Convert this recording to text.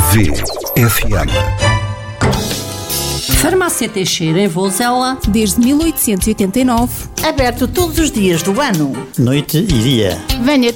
VFM. Farmácia Teixeira, em Vozela, desde 1889. Aberto todos os dias do ano. Noite e dia. Venha